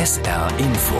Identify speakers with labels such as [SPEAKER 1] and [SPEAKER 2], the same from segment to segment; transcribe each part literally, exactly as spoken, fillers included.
[SPEAKER 1] S R Info.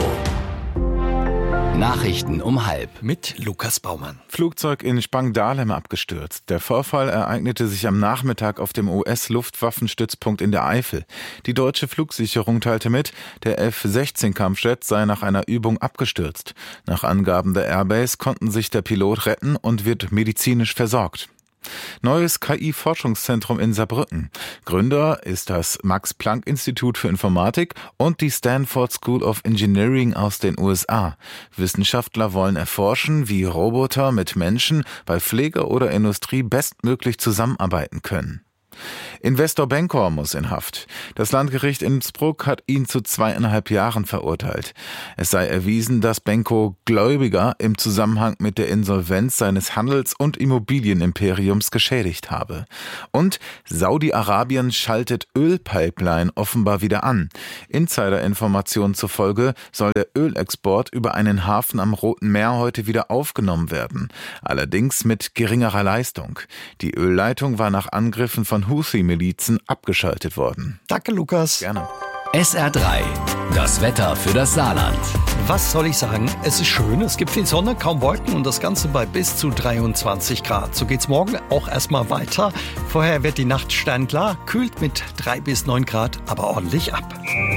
[SPEAKER 1] Nachrichten um halb.
[SPEAKER 2] Mit Lukas Baumann.
[SPEAKER 3] Flugzeug in Spangdahlem abgestürzt. Der Vorfall ereignete sich am Nachmittag auf dem U S-Luftwaffenstützpunkt in der Eifel. Die deutsche Flugsicherung teilte mit, der F sechzehn Kampfjet sei nach einer Übung abgestürzt. Nach Angaben der Airbase konnten sich der Pilot retten und wird medizinisch versorgt. Neues K I-Forschungszentrum in Saarbrücken. Gründer ist das Max-Planck-Institut für Informatik und die Stanford School of Engineering aus den U S A. Wissenschaftler wollen erforschen, wie Roboter mit Menschen bei Pflege oder Industrie bestmöglich zusammenarbeiten können. Investor Bencor muss in Haft. Das Landgericht Innsbruck hat ihn zu zweieinhalb Jahren verurteilt. Es sei erwiesen, dass Bencor Gläubiger im Zusammenhang mit der Insolvenz seines Handels- und Immobilienimperiums geschädigt habe. Und Saudi-Arabien schaltet Ölpipeline offenbar wieder an. Insider-Informationen zufolge soll der Ölexport über einen Hafen am Roten Meer heute wieder aufgenommen werden. Allerdings mit geringerer Leistung. Die Ölleitung war nach Angriffen von Houthi-Milizen abgeschaltet worden.
[SPEAKER 2] Danke, Lukas.
[SPEAKER 3] Gerne.
[SPEAKER 1] S R drei. Das Wetter für das Saarland.
[SPEAKER 2] Was soll ich sagen? Es ist schön, es gibt viel Sonne, kaum Wolken und das Ganze bei bis zu dreiundzwanzig Grad. So geht's morgen auch erstmal weiter. Vorher wird die Nacht sternklar, kühlt mit drei bis neun Grad, aber ordentlich ab.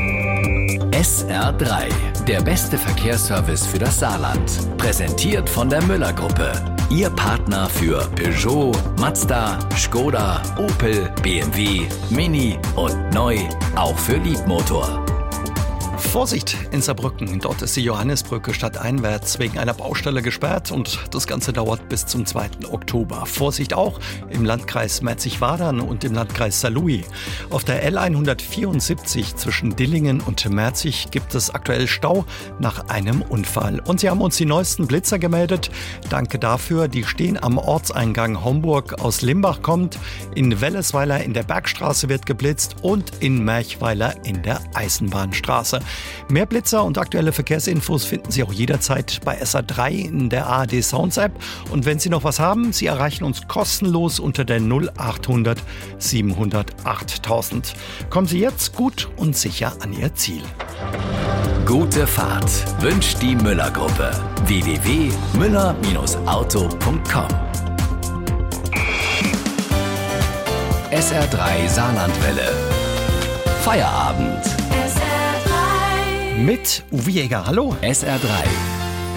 [SPEAKER 1] S R drei. Der beste Verkehrsservice für das Saarland. Präsentiert von der Müller-Gruppe. Ihr Partner für Peugeot, Mazda, Skoda, Opel, B M W, Mini und neu auch für Leadmotor.
[SPEAKER 2] Vorsicht in Saarbrücken. Dort ist die Johannisbrücke stadteinwärts wegen einer Baustelle gesperrt und das Ganze dauert bis zum zweiten Oktober. Vorsicht auch im Landkreis Merzig-Wadern und im Landkreis Saarlouis. Auf der L hundertvierundsiebzig zwischen Dillingen und Merzig gibt es aktuell Stau nach einem Unfall. Und sie haben uns die neuesten Blitzer gemeldet. Danke dafür. Die stehen am Ortseingang Homburg aus Limbach kommt. In Wellesweiler in der Bergstraße wird geblitzt und in Merchweiler in der Eisenbahnstraße. Mehr Blitzer und aktuelle Verkehrsinfos finden Sie auch jederzeit bei S R drei in der A R D Sounds App. Und wenn Sie noch was haben, Sie erreichen uns kostenlos unter der null achthundert siebenhundert achttausend. Kommen Sie jetzt gut und sicher an Ihr Ziel.
[SPEAKER 1] Gute Fahrt wünscht die Müller-Gruppe. w w w punkt müller auto punkt com. S R drei Saarlandwelle. Feierabend.
[SPEAKER 2] Mit Uwe Jäger. Hallo.
[SPEAKER 1] S R drei.